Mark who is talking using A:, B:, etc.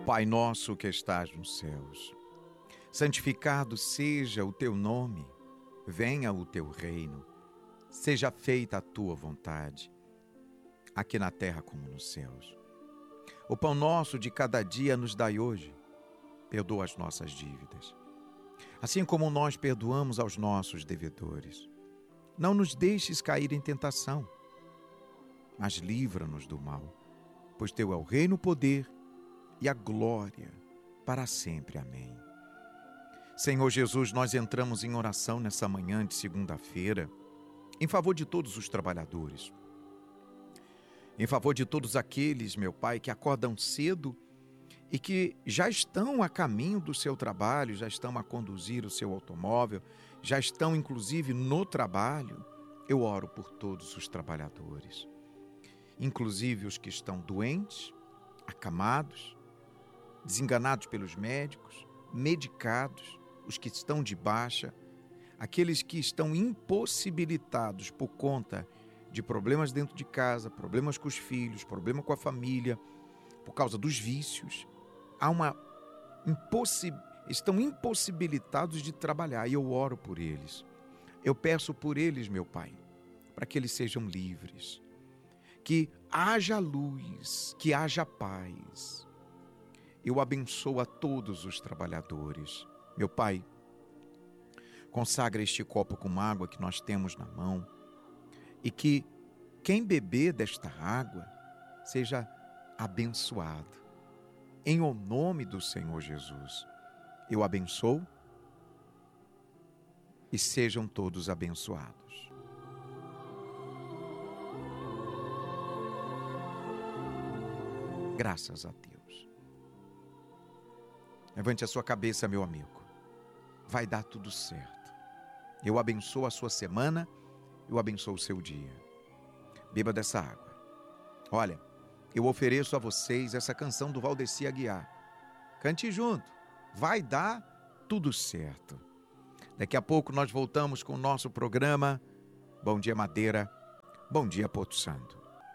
A: Pai nosso que estás nos céus, santificado seja o teu nome, venha o teu reino, seja feita a tua vontade, aqui na terra como nos céus. O pão nosso de cada dia nos dai hoje, perdoa as nossas dívidas, assim como nós perdoamos aos nossos devedores. Não nos deixes cair em tentação, mas livra-nos do mal, pois teu é o reino, o poder e a glória para sempre. Amém. Senhor Jesus, nós entramos em oração nessa manhã de segunda-feira, em favor de todos os trabalhadores, em favor de todos aqueles, meu Pai, que acordam cedo e que já estão a caminho do seu trabalho, já estão a conduzir o seu automóvel, já estão inclusive no trabalho. Eu oro por todos os trabalhadores, inclusive os que estão doentes, acamados, desenganados pelos médicos, medicados, os que estão de baixa, aqueles que estão impossibilitados por conta de problemas dentro de casa, problemas com os filhos, problema com a família, por causa dos vícios. Estão impossibilitados de trabalhar e eu oro por eles. Eu peço por eles, meu Pai, para que eles sejam livres, que haja luz, que haja paz. Eu abençoo a todos os trabalhadores. Meu Pai, consagra este copo com água que nós temos na mão e que quem beber desta água seja abençoado. Em o nome do Senhor Jesus, eu abençoo e sejam todos abençoados. Graças a Deus. Levante a sua cabeça, meu amigo. Vai dar tudo certo. Eu abençoo a sua semana, eu abençoo o seu dia. Beba dessa água. Olha, eu ofereço a vocês essa canção do Valdeci Aguiar. Cante junto. Vai dar tudo certo. Daqui a pouco nós voltamos com o nosso programa. Bom dia, Madeira. Bom dia, Porto Santo.